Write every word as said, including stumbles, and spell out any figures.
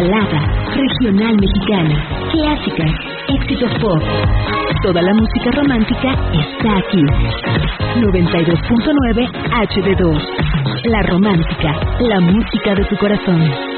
balada, regional mexicana, clásicas, éxitos pop. Toda la música romántica está aquí. noventa y dos punto nueve H D dos. La Romántica, la música de tu corazón.